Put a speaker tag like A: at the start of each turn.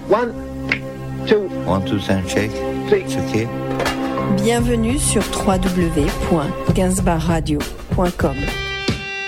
A: 1, 2,
B: 1, 2, 3, check.
A: Three.
B: OK.
C: Bienvenue sur www.gainsbourgradio.com.